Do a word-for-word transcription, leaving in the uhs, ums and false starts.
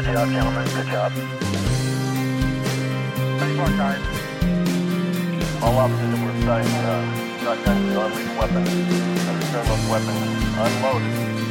Good job, gentlemen. Good job. Thanks, our guys. All officers that were assigned uh, shotguns and unleashed weapons. Return those weapons unloaded.